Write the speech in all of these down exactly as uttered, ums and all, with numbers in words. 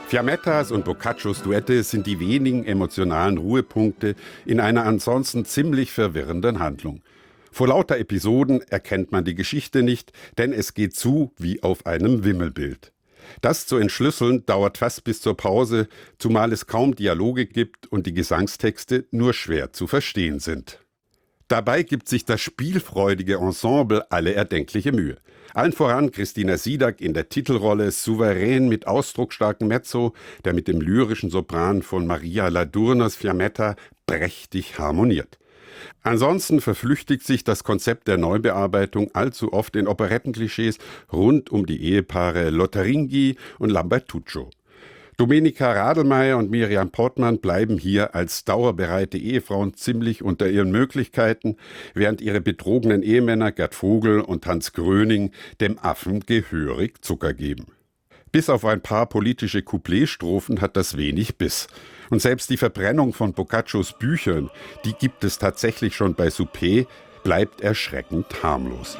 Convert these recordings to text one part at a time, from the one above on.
Fiamettas und Boccaccios Duette sind die wenigen emotionalen Ruhepunkte in einer ansonsten ziemlich verwirrenden Handlung. Vor lauter Episoden erkennt man die Geschichte nicht, denn es geht zu wie auf einem Wimmelbild. Das zu entschlüsseln dauert fast bis zur Pause, zumal es kaum Dialoge gibt und die Gesangstexte nur schwer zu verstehen sind. Dabei gibt sich das spielfreudige Ensemble alle erdenkliche Mühe. Allen voran Christina Sidak in der Titelrolle, souverän mit ausdrucksstarkem Mezzo, der mit dem lyrischen Sopran von Maria Ladurnos Fiametta prächtig harmoniert. Ansonsten verflüchtigt sich das Konzept der Neubearbeitung allzu oft in Operettenklischees rund um die Ehepaare Lotharinghi und Lambertuccio. Domenica Radelmeier und Miriam Portmann bleiben hier als dauerbereite Ehefrauen ziemlich unter ihren Möglichkeiten, während ihre betrogenen Ehemänner Gerd Vogel und Hans Gröning dem Affen gehörig Zucker geben. Bis auf ein paar politische Coupletstrophen hat das wenig Biss. Und selbst die Verbrennung von Boccaccios Büchern, die gibt es tatsächlich schon bei Suppé, bleibt erschreckend harmlos.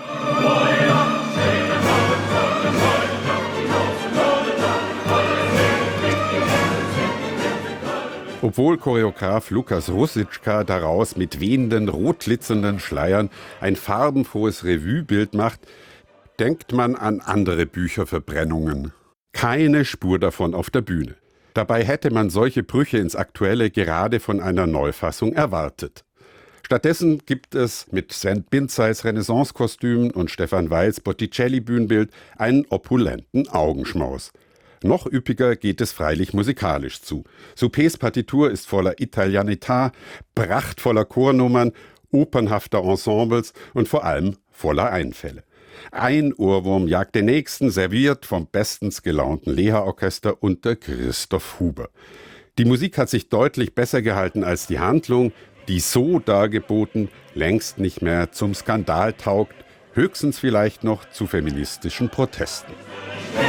Obwohl Choreograf Lukas Rusicka daraus mit wehenden, rot glitzernden Schleiern ein farbenfrohes Revuebild macht, denkt man an andere Bücherverbrennungen. Keine Spur davon auf der Bühne. Dabei hätte man solche Brüche ins Aktuelle gerade von einer Neufassung erwartet. Stattdessen gibt es mit Sven Binzeis Renaissance-Kostümen und Stefan Weils Botticelli-Bühnenbild einen opulenten Augenschmaus. Noch üppiger geht es freilich musikalisch zu. Suppés Partitur ist voller Italianità, prachtvoller Chornummern, opernhafter Ensembles und vor allem voller Einfälle. Ein Ohrwurm jagt den nächsten, serviert vom bestens gelaunten Leha-Orchester unter Christoph Huber. Die Musik hat sich deutlich besser gehalten als die Handlung, die so dargeboten längst nicht mehr zum Skandal taugt, höchstens vielleicht noch zu feministischen Protesten.